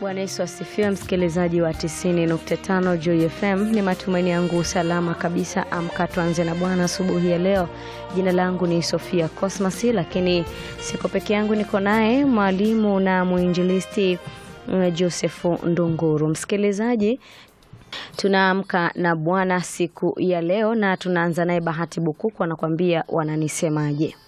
Bwana Yesu asifiwe, msikilizaji wa 90.5 Joy FM. Ni matumaini yangu salama kabisa. Amka tuanze na Bwana asubuhi ya leo. Jina langu ni Sofia Cosmas, lakini siko peke yangu, niko naye mwalimu na mwinjilisti Joseph Ndunguru. Msikilizaji, tunaamka na Bwana siku ya leo na tunaanza naye Bahati Bukuku anakuambia wananisemaje.